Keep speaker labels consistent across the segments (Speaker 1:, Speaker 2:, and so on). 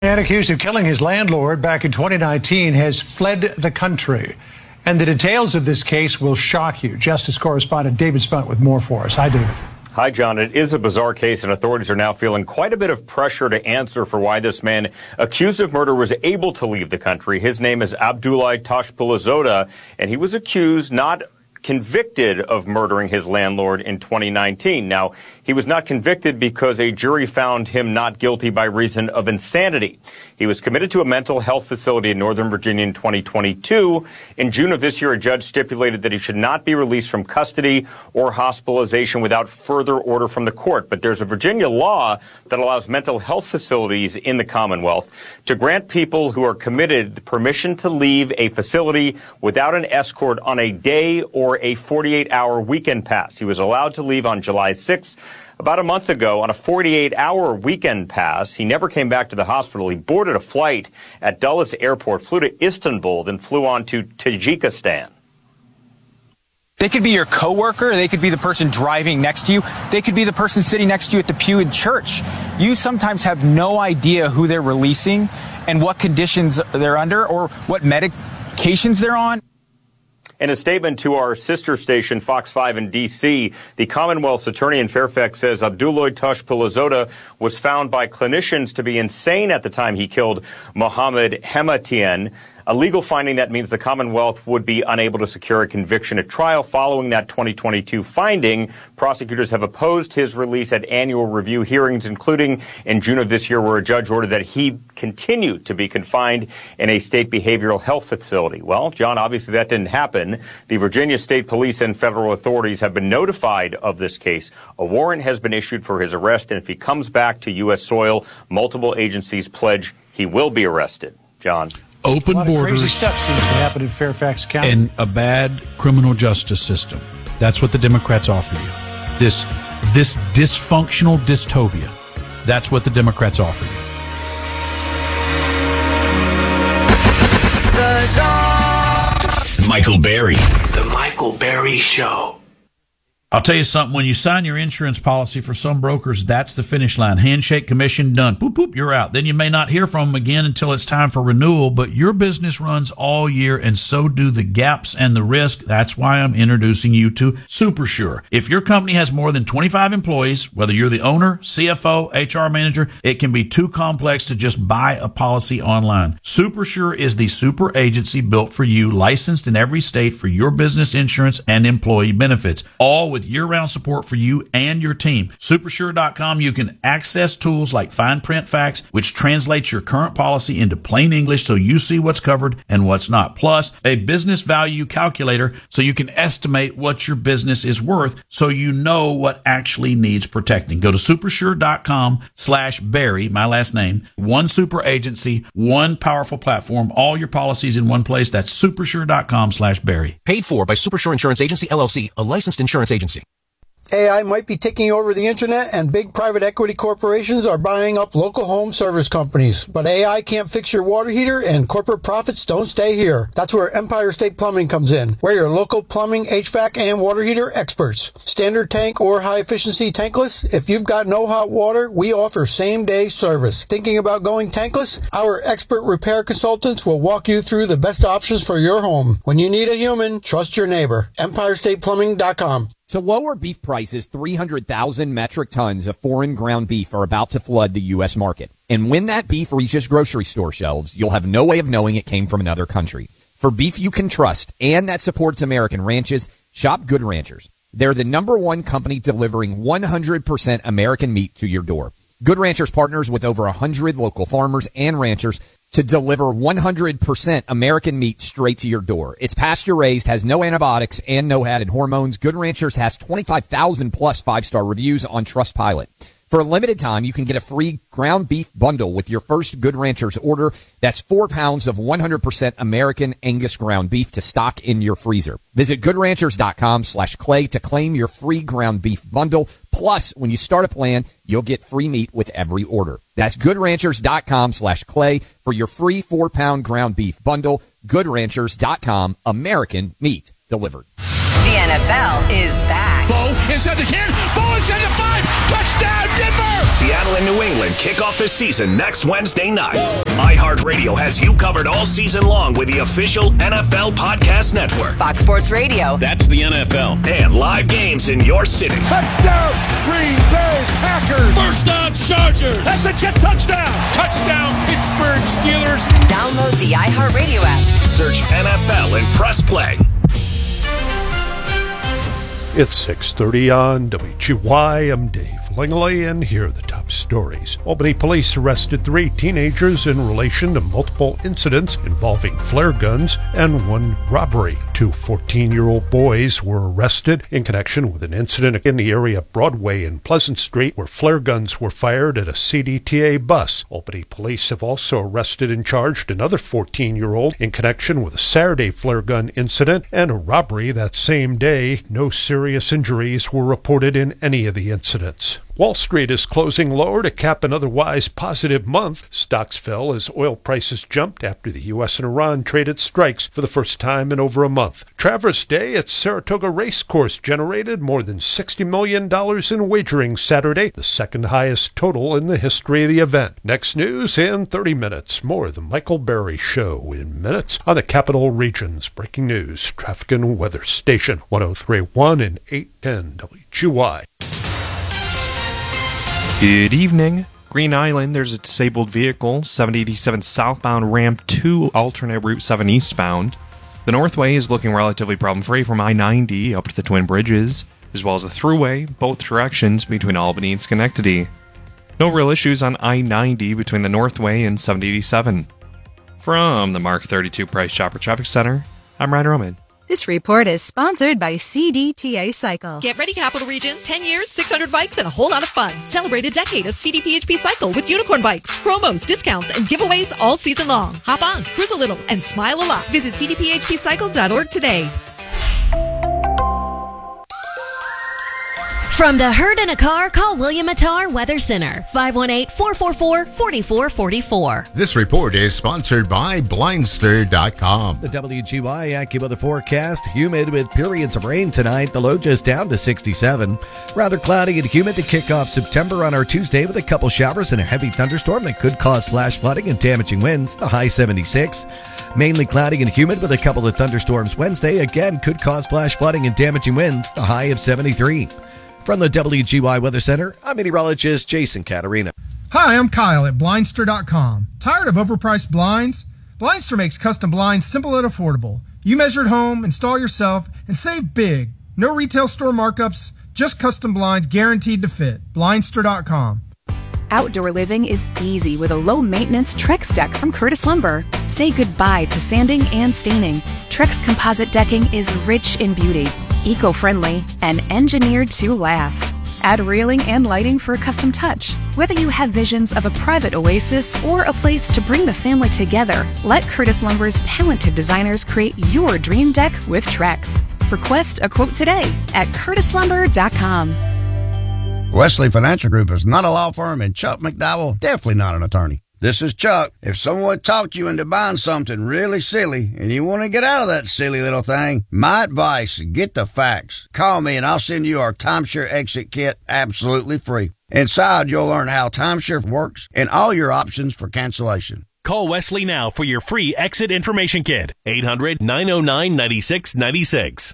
Speaker 1: Man accused of killing his landlord back in 2019 has fled the country. And the details of this case will shock you. Justice correspondent David Spunt with more for us. Hi, David.
Speaker 2: Hi, John. It is a bizarre case, and authorities are now feeling quite a bit of pressure to answer for why this man accused of murder was able to leave the country. His name is Abdullah Tashpoolozada, and he was accused, not convicted, of murdering his landlord in 2019. Now, he was not convicted because a jury found him not guilty by reason of insanity. He was committed to a mental health facility in Northern Virginia in 2022. In June of this year, a judge stipulated that he should not be released from custody or hospitalization without further order from the court. But there's a Virginia law that allows mental health facilities in the Commonwealth to grant people who are committed the permission to leave a facility without an escort on a day or a 48-hour weekend pass. He was allowed to leave on July 6th. About a month ago, on a 48-hour weekend pass, he never came back to the hospital. He boarded a flight at Dulles Airport, flew to Istanbul, then flew on to Tajikistan.
Speaker 3: They could be your coworker. They could be the person driving next to you. They could be the person sitting next to you at the pew in church. You sometimes have no idea who they're releasing and what conditions they're under or what medications they're on.
Speaker 2: In a statement to our sister station, Fox 5 in D.C., the Commonwealth's attorney in Fairfax says Abdullah Tashpoolozada was found by clinicians to be insane at the time he killed Mohammed Hematian. A legal finding that means the Commonwealth would be unable to secure a conviction at trial. Following that 2022 finding, prosecutors have opposed his release at annual review hearings, including in June of this year, where a judge ordered that he continue to be confined in a state behavioral health facility. Well, John, obviously that didn't happen. The Virginia State Police and federal authorities have been notified of this case. A warrant has been issued for his arrest, and if he comes back to U.S. soil, multiple agencies pledge he will be arrested. John.
Speaker 4: Open borders,
Speaker 1: crazy stuff seems to happen in Fairfax County,
Speaker 4: and a bad criminal justice system. That's what the Democrats offer you. This dysfunctional dystopia. That's what the Democrats offer
Speaker 5: you. Michael Berry. The Michael Berry Show.
Speaker 4: I'll tell you something. When you sign your insurance policy, for some brokers, that's the finish line. Handshake, commission, done. Boop, boop, you're out. Then you may not hear from them again until it's time for renewal, but your business runs all year, and so do the gaps and the risk. That's why I'm introducing you to SuperSure. If your company has more than 25 employees, whether you're the owner, CFO, HR manager, it can be too complex to just buy a policy online. SuperSure is the super agency built for you, licensed in every state for your business insurance and employee benefits, all with year-round support for you and your team. Supersure.com, you can access tools like fine print facts, which translates your current policy into plain English so you see what's covered and what's not. Plus, a business value calculator so you can estimate what your business is worth so you know what actually needs protecting. Go to supersure.com/Barry, my last name. One super agency, one powerful platform, all your policies in one place. That's supersure.com/Barry.
Speaker 6: Paid for by Supersure Insurance Agency, LLC, a licensed insurance agency.
Speaker 7: AI might be taking over the internet, and big private equity corporations are buying up local home service companies. But AI can't fix your water heater, and corporate profits don't stay here. That's where Empire State Plumbing comes in. We're your local plumbing, HVAC, and water heater experts. Standard tank or high-efficiency tankless? If you've got no hot water, we offer same-day service. Thinking about going tankless? Our expert repair consultants will walk you through the best options for your home. When you need a human, trust your neighbor. EmpireStatePlumbing.com.
Speaker 8: To lower beef prices, 300,000 metric tons of foreign ground beef are about to flood the U.S. market. And when that beef reaches grocery store shelves, you'll have no way of knowing it came from another country. For beef you can trust and that supports American ranches, shop Good Ranchers. They're the #1 company delivering 100% American meat to your door. Good Ranchers partners with over 100 local farmers and ranchers to deliver 100% American meat straight to your door. It's pasture-raised, has no antibiotics, and no added hormones. Good Ranchers has 25,000 plus 5-star reviews on Trustpilot. For a limited time, you can get a free ground beef bundle with your first Good Ranchers order. That's 4 pounds of 100% American Angus ground beef to stock in your freezer. Visit goodranchers.com/Clay to claim your free ground beef bundle. Plus, when you start a plan, you'll get free meat with every order. That's goodranchers.com/Clay for your free 4-pound ground beef bundle. Goodranchers.com, American meat delivered.
Speaker 9: The NFL is back.
Speaker 5: Bo inside the 10. Bo inside the 5. Touchdown, Denver!
Speaker 10: Seattle and New England kick off the season next Wednesday night. iHeartRadio has you covered all season long with the official NFL Podcast Network.
Speaker 9: Fox Sports Radio.
Speaker 10: That's the NFL. And live games in your city.
Speaker 5: Touchdown, Green Bay Packers! First down, Chargers! That's a jet touchdown! Touchdown, Pittsburgh Steelers!
Speaker 9: Download the iHeartRadio app.
Speaker 10: Search NFL and press play.
Speaker 11: It's 6:30 on WGY. I'm Dave Langley, and here are the top stories. Albany police arrested 3 teenagers in relation to multiple incidents involving flare guns and 1 robbery. 2 14-year-old boys were arrested in connection with an incident in the area of Broadway and Pleasant Street where flare guns were fired at a CDTA bus. Albany police have also arrested and charged another 14-year-old in connection with a Saturday flare gun incident and a robbery that same day. No serious injuries were reported in any of the incidents. Wall Street is closing lower to cap an otherwise positive month. Stocks fell as oil prices jumped after the U.S. and Iran traded strikes for the first time in over a month. Traverse Day at Saratoga Racecourse generated more than $60 million in wagering Saturday, the second highest total in the history of the event. Next news in 30 minutes. More of the Michael Berry Show in minutes on the Capital Region's breaking news, traffic and weather station 103.1 and 810 WGY.
Speaker 12: Good evening. Green Island, there's a disabled vehicle, 787 southbound ramp to alternate Route 7 eastbound. The Northway is looking relatively problem-free from I-90 up to the Twin Bridges, as well as the Thruway, both directions between Albany and Schenectady. No real issues on I-90 between the Northway and 787. From the Mark 32 Price Chopper Traffic Center, I'm Ryan Roman.
Speaker 13: This report is sponsored by CDTA Cycle.
Speaker 14: Get ready, Capital Region. 10 years, 600 bikes, and a whole lot of fun. Celebrate a decade of CDPHP Cycle with unicorn bikes, promos, discounts, and giveaways all season long. Hop on, cruise a little, and smile a lot. Visit cdphpcycle.org today.
Speaker 15: From the herd in a car, call William Attar Weather Center, 518-444-4444.
Speaker 16: This report is sponsored by Blindster.com.
Speaker 17: The WGY AccuWeather forecast, humid with periods of rain tonight. The low just down to 67. Rather cloudy and humid to kick off September on our Tuesday with a couple showers and a heavy thunderstorm that could cause flash flooding and damaging winds. The high 76. Mainly cloudy and humid with a couple of thunderstorms Wednesday. Again, could cause flash flooding and damaging winds. The high of 73. From the WGY Weather Center, I'm meteorologist Jason Caterina.
Speaker 18: Hi, I'm Kyle at Blindster.com. Tired of overpriced blinds? Blindster makes custom blinds simple and affordable. You measure at home, install yourself, and save big. No retail store markups, just custom blinds guaranteed to fit. Blindster.com.
Speaker 19: Outdoor living is easy with a low-maintenance Trex deck from Curtis Lumber. Say goodbye to sanding and staining. Trex composite decking is rich in beauty, eco-friendly, and engineered to last. Add railing and lighting for a custom touch. Whether you have visions of a private oasis or a place to bring the family together, let Curtis Lumber's talented designers create your dream deck with Trex. Request a quote today at curtislumber.com.
Speaker 20: Wesley Financial Group is not a law firm, and Chuck McDowell, definitely not an attorney. This is Chuck. If someone talked you into buying something really silly and you want to get out of that silly little thing, my advice, get the facts. Call me and I'll send you our timeshare exit kit absolutely free. Inside, you'll learn how timeshare works and all your options for cancellation.
Speaker 21: Call Wesley now for your free exit information kit. 800-909-9696.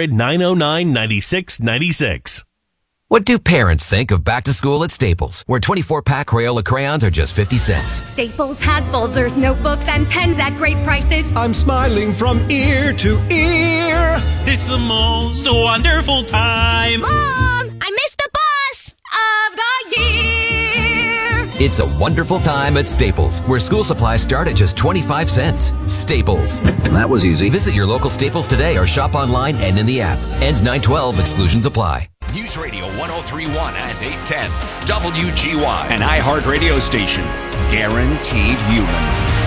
Speaker 21: 800-909-9696.
Speaker 6: What do parents think of back to school at Staples, where 24-pack Crayola crayons are just 50 cents?
Speaker 22: Staples has folders, notebooks, and pens at great prices.
Speaker 23: I'm smiling from ear to ear.
Speaker 24: It's the most wonderful time.
Speaker 22: Mom, I missed the bus of the year.
Speaker 6: It's a wonderful time at Staples, where school supplies start at just 25 cents. Staples.
Speaker 25: That was easy.
Speaker 6: Visit your local Staples today or shop online and in the app. Ends 9/12. Exclusions apply.
Speaker 10: News Radio 103.1 and 810 WGY, an iHeart radio station, guaranteed human.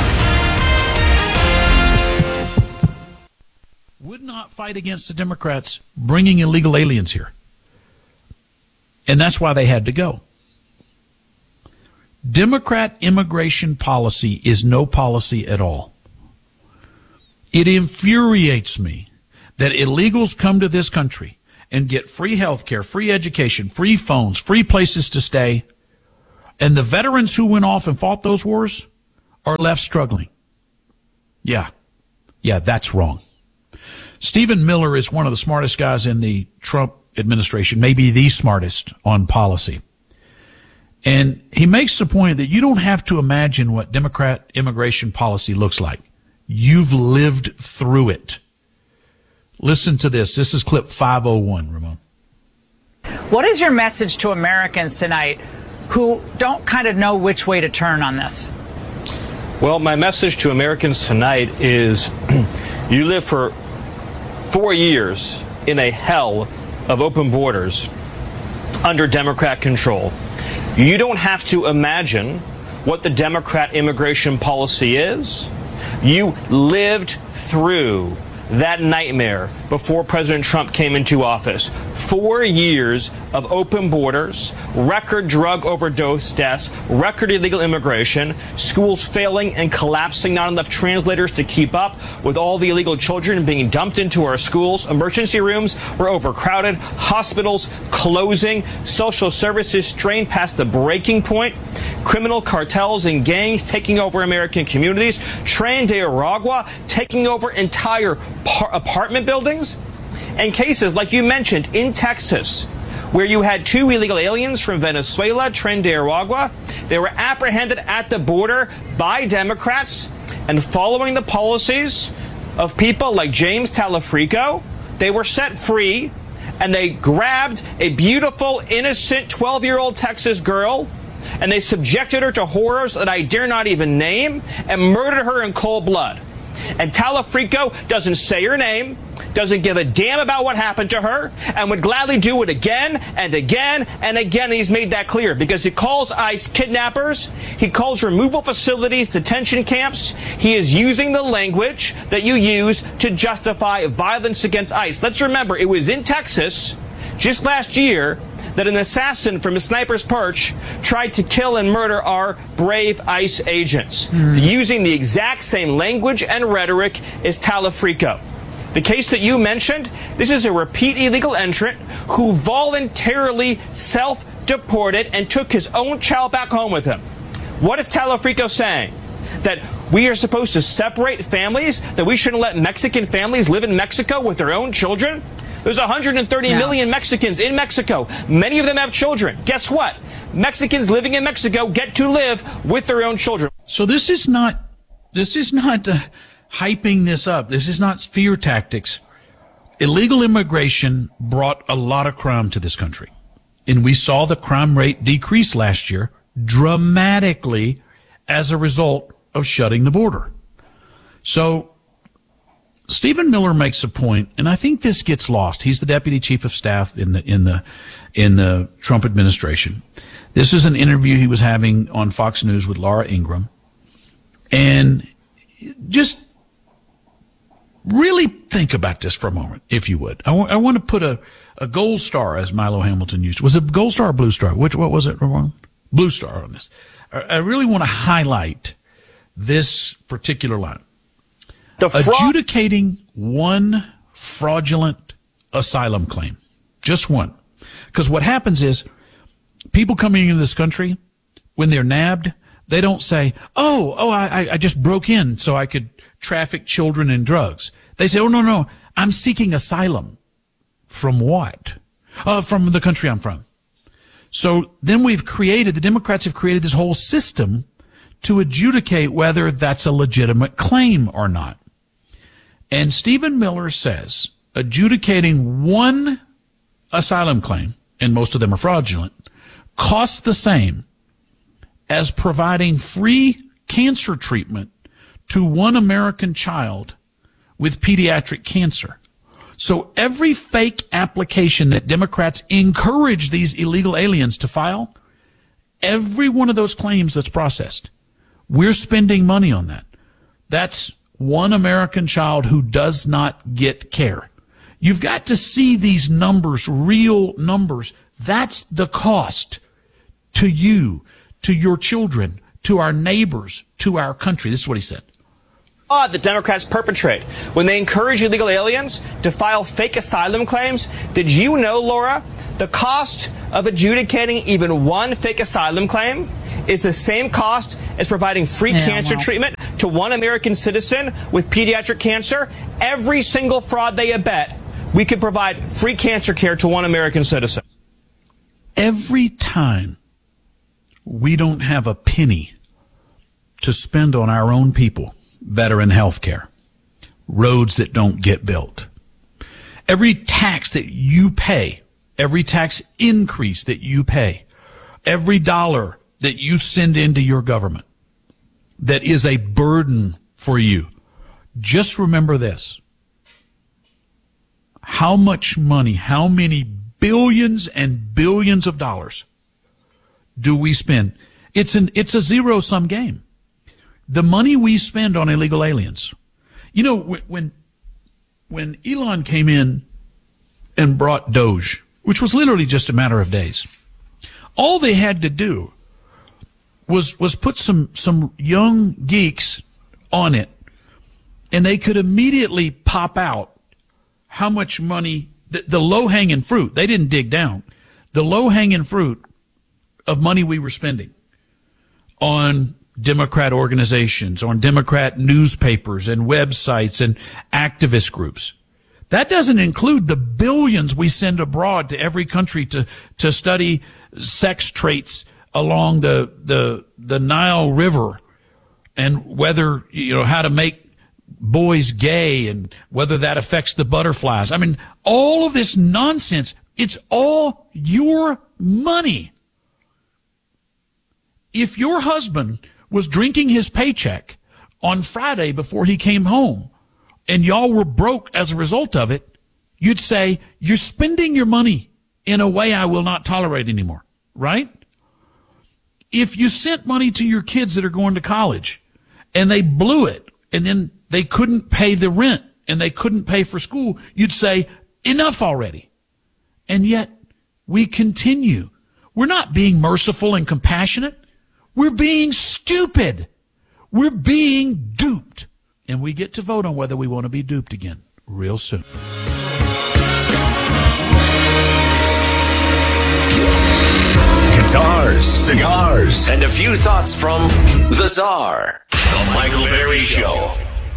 Speaker 4: Would not fight against the Democrats bringing illegal aliens here. And that's why they had to go. Democrat immigration policy is no policy at all. It infuriates me that illegals come to this country and get free health care, free education, free phones, free places to stay, and the veterans who went off and fought those wars are left struggling. Yeah, that's wrong. Stephen Miller is one of the smartest guys in the Trump administration, maybe the smartest on policy. And he makes the point that you don't have to imagine what Democrat immigration policy looks like. You've lived through it. Listen to this. This is clip 501, Ramon.
Speaker 1: What is your message to Americans tonight who don't kind of know which way to turn on this?
Speaker 2: Well, my message to Americans tonight is you live for 4 years in a hell of open borders under Democrat control. You don't have to imagine what the Democrat immigration policy is. You lived through that nightmare before President Trump came into office. 4 years of open borders, record drug overdose deaths, record illegal immigration, schools failing and collapsing, not enough translators to keep up with all the illegal children being dumped into our schools. Emergency rooms were overcrowded, hospitals closing, social services strained past the breaking point, criminal cartels and gangs taking over American communities, Tren de Aragua taking over entire apartment buildings, and cases like you mentioned in Texas, where you had 2 illegal aliens from Venezuela, Tren de Aragua. They were apprehended at the border by Democrats, and following the policies of people like James Talafrico, they were set free, and they grabbed a beautiful, innocent 12-year-old Texas girl, and they subjected her to horrors that I dare not even name, and murdered her in cold blood. And Talafrico doesn't say her name, doesn't give a damn about what happened to her, and would gladly do it again and again and again. And he's made that clear because he calls ICE kidnappers, he calls removal facilities detention camps. He is using the language that you use to justify violence against ICE. Let's remember, it was in Texas just last year that an assassin from a sniper's perch tried to kill and murder our brave ICE agents, using the exact same language and rhetoric as Talafrico. The case that you mentioned, this is a repeat illegal entrant who voluntarily self-deported and took his own child back home with him. What is Talafrico saying? That we are supposed to separate families? That we shouldn't let Mexican families live in Mexico with their own children? There's 130 million Mexicans in Mexico. Many of them have children. Guess what? Mexicans living in Mexico get to live with their own children.
Speaker 4: So this is not hyping this up. This is not fear tactics. Illegal immigration brought a lot of crime to this country. And we saw the crime rate decrease last year dramatically as a result of shutting the border. So Stephen Miller makes a point, and I think this gets lost. He's the deputy chief of staff in the Trump administration. This is an interview he was having on Fox News with Laura Ingraham, and just really think about this for a moment, if you would. I want to put a gold star, as Milo Hamilton used. Was it gold star or blue star? What was it, Ramon? Blue star on this. I really want to highlight this particular line. Adjudicating one fraudulent asylum claim. Just one. Because what happens is people coming into this country, when they're nabbed, they don't say, I just broke in so I could traffic children and drugs. They say, no, I'm seeking asylum. From what? From the country I'm from. So then the Democrats have created this whole system to adjudicate whether that's a legitimate claim or not. And Stephen Miller says adjudicating one asylum claim, and most of them are fraudulent, costs the same as providing free cancer treatment to one American child with pediatric cancer. So every fake application that Democrats encourage these illegal aliens to file, every one of those claims that's processed, we're spending money on that. That's one American child who does not get care. You've got to see these numbers, real numbers. That's the cost to you, to your children, to our neighbors, to our country. This is what he said.
Speaker 2: fraud that Democrats perpetrate when they encourage illegal aliens to file fake asylum claims. Did you know, Laura, the cost of adjudicating even one fake asylum claim is the same cost as providing free cancer treatment to one American citizen with pediatric cancer? Every single fraud they abet, we could provide free cancer care to one American citizen.
Speaker 4: Every time we don't have a penny to spend on our own people, veteran health care, roads that don't get built, every tax that you pay, every tax increase that you pay, every dollar that you send into your government that is a burden for you, just remember this. How much money, how many billions and billions of dollars do we spend? It's a zero-sum game. The money we spend on illegal aliens. You know, when Elon came in and brought Doge, which was literally just a matter of days, all they had to do was put some young geeks on it, and they could immediately pop out how much money, the low-hanging fruit, they didn't dig down, the low-hanging fruit of money we were spending on Democrat organizations, on Democrat newspapers and websites and activist groups. That doesn't include the billions we send abroad to every country to study sex traits along the Nile River and whether, how to make boys gay and whether that affects the butterflies. I mean, all of this nonsense, it's all your money. If your husband was drinking his paycheck on Friday before he came home and y'all were broke as a result of it, you'd say, you're spending your money in a way I will not tolerate anymore, right? If you sent money to your kids that are going to college and they blew it and then they couldn't pay the rent and they couldn't pay for school, you'd say, enough already. And yet we continue. We're not being merciful and compassionate. We're being stupid. We're being duped. And we get to vote on whether we want to be duped again real soon.
Speaker 10: Guitars, cigars, and a few thoughts from the Czar, The Michael Berry Show.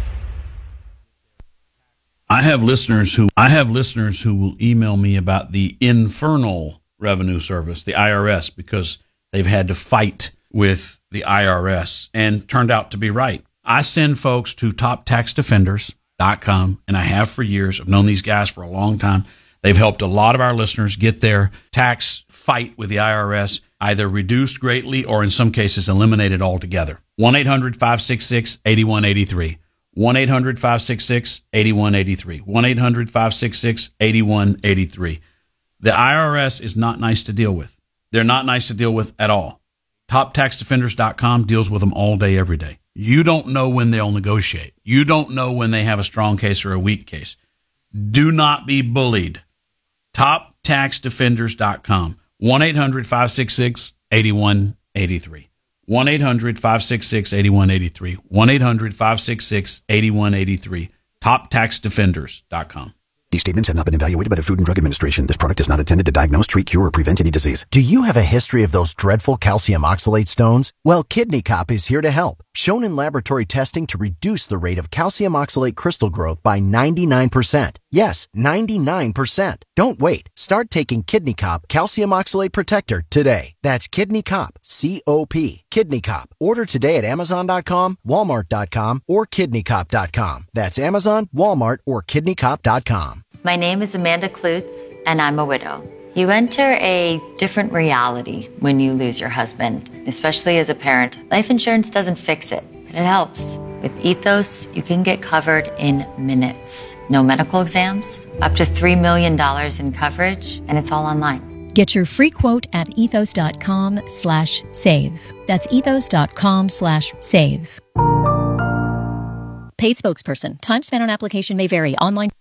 Speaker 4: I have listeners who will email me about the Infernal Revenue Service, the IRS, because they've had to fight with the IRS and turned out to be right. I send folks to toptaxdefenders.com, and I have for years. I've known these guys for a long time. They've helped a lot of our listeners get their tax fight with the IRS either reduced greatly or in some cases eliminated altogether. 1-800-566-8183. 1-800-566-8183. 1-800-566-8183. The IRS is not nice to deal with. They're not nice to deal with at all. TopTaxDefenders.com deals with them all day, every day. You don't know when they'll negotiate. You don't know when they have a strong case or a weak case. Do not be bullied. TopTaxDefenders.com. 1-800-566-8183. 1-800-566-8183. 1-800-566-8183. TopTaxDefenders.com.
Speaker 3: These statements have not been evaluated by the Food and Drug Administration. This product is not intended to diagnose, treat, cure, or prevent any disease.
Speaker 5: Do you have a history of those dreadful calcium oxalate stones? Well, Kidney Cop is here to help. Shown in laboratory testing to reduce the rate of calcium oxalate crystal growth by 99%. Yes, 99%. Don't wait. Start taking Kidney Cop Calcium Oxalate Protector today. That's Kidney Cop, C-O-P, Kidney Cop. Order today at Amazon.com, Walmart.com, or KidneyCop.com. That's Amazon, Walmart, or KidneyCop.com.
Speaker 7: My name is Amanda Klutz, and I'm a widow. You enter a different reality when you lose your husband, especially as a parent. Life insurance doesn't fix it, but it helps. With Ethos, you can get covered in minutes. No medical exams, up to $3 million in coverage, and it's all online.
Speaker 8: Get your free quote at ethos.com/save. That's ethos.com/save. Paid spokesperson. Time spent on application may vary. Online.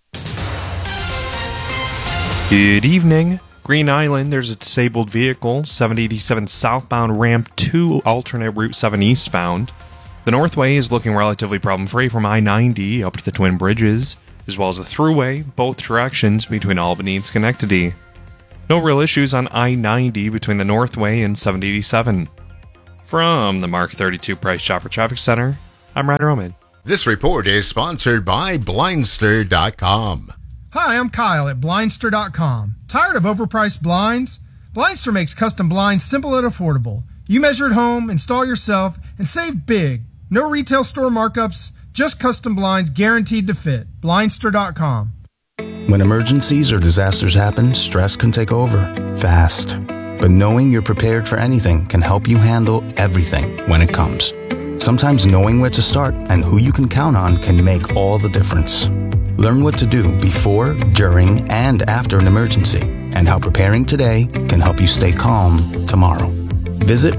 Speaker 12: Good evening. Green Island, there's a disabled vehicle, 787 southbound ramp 2 alternate Route 7 eastbound. The Northway is looking relatively problem-free from I-90 up to the Twin Bridges, as well as the Thruway, both directions between Albany and Schenectady. No real issues on I-90 between the Northway and 787. From the Mark 32 Price Chopper Traffic Center, I'm Ryder Roman.
Speaker 16: This report is sponsored by Blindster.com.
Speaker 18: Hi, I'm Kyle at Blindster.com. Tired of overpriced blinds? Blindster makes custom blinds simple and affordable. You measure at home, install yourself, and save big. No retail store markups, just custom blinds guaranteed to fit. Blindster.com.
Speaker 9: When emergencies or disasters happen, stress can take over fast. But knowing you're prepared for anything can help you handle everything when it comes. Sometimes knowing where to start and who you can count on can make all the difference. Learn what to do before, during, and after an emergency, and how preparing today can help you stay calm tomorrow. Visit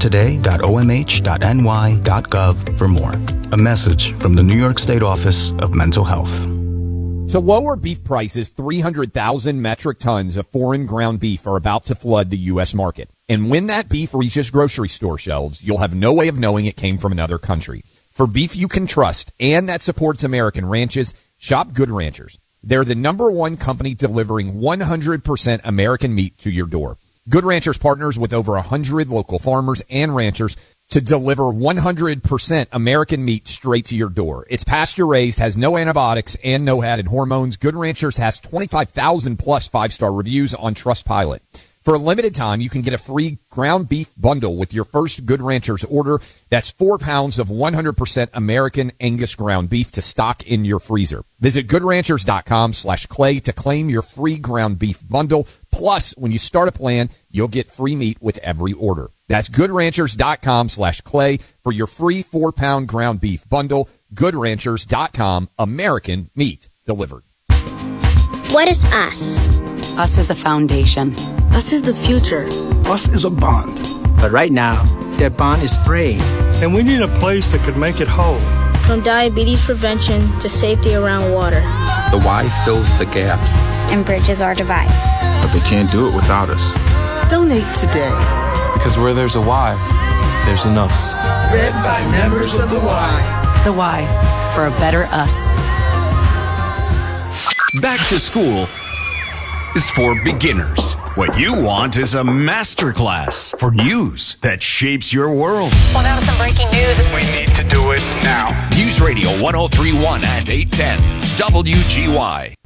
Speaker 9: preparetoday.omh.ny.gov for more. A message from the New York State Office of Mental Health.
Speaker 11: To lower beef prices, 300,000 metric tons of foreign ground beef are about to flood the U.S. market. And when that beef reaches grocery store shelves, you'll have no way of knowing it came from another country. For beef you can trust and that supports American ranches, shop Good Ranchers. They're the #1 company delivering 100% American meat to your door. Good Ranchers partners with over 100 local farmers and ranchers to deliver 100% American meat straight to your door. It's pasture-raised, has no antibiotics, and no added hormones. Good Ranchers has 25,000 plus 5-star reviews on Trustpilot. For a limited time, you can get a free ground beef bundle with your first Good Ranchers order. That's 4 pounds of 100% American Angus ground beef to stock in your freezer. Visit goodranchers.com/clay to claim your free ground beef bundle. Plus, when you start a plan, you'll get free meat with every order. That's goodranchers.com/clay for your free 4-pound ground beef bundle. Goodranchers.com, American meat delivered.
Speaker 13: What is us?
Speaker 14: Us is a foundation.
Speaker 13: Us is the future.
Speaker 25: Us is a bond. But right now, that bond is fraying.
Speaker 26: And we need a place that could make it whole.
Speaker 13: From diabetes prevention to safety around water.
Speaker 27: The why fills the gaps.
Speaker 13: And bridges our divides.
Speaker 27: But they can't do it without us.
Speaker 13: Donate today.
Speaker 27: Because where there's a why, there's an us.
Speaker 13: Read by members of the why.
Speaker 14: The why, for a better us.
Speaker 10: Back to school is for beginners. What you want is a masterclass for news that shapes your world.
Speaker 28: Well, now some breaking news.
Speaker 10: We need to do it now. News Radio 103.1 and 810 WGY.